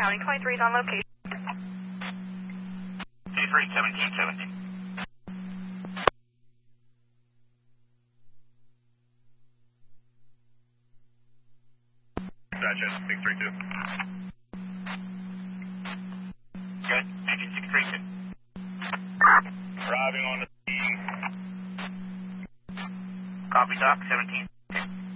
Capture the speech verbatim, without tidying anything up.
County, twenty-three is on location. two three, seventeen seventeen. Gotcha, six three two. Good, engine six three two. Driving on the scene. Copy, Doc, seventeen.